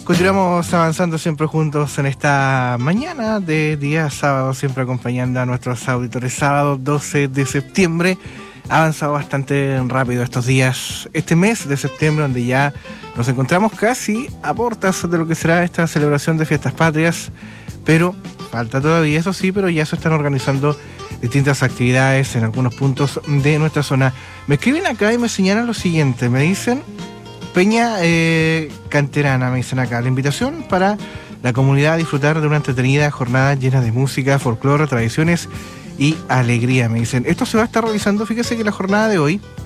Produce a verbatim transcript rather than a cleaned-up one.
Continuamos avanzando siempre juntos en esta mañana de día sábado, siempre acompañando a nuestros auditores. Sábado doce de septiembre, ha avanzado bastante rápido estos días, este mes de septiembre, donde ya nos encontramos casi a puertas de lo que será esta celebración de Fiestas Patrias, pero falta todavía, eso sí, pero ya se están organizando distintas actividades en algunos puntos de nuestra zona. Me escriben acá y me señalan lo siguiente, me dicen: Peña eh, Canterana, me dicen acá, la invitación para la comunidad a disfrutar de una entretenida jornada llena de música, folclore, tradiciones y alegría, me dicen. Esto se va a estar realizando, fíjese que la jornada de hoy